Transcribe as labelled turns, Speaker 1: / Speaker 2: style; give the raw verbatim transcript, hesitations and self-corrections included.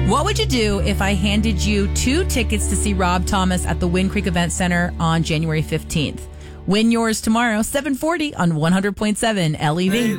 Speaker 1: What would you do if I handed you two tickets to see Rob Thomas at the Wind Creek Event Center on January fifteenth? Win yours tomorrow, seven forty on one hundred point seven L E V.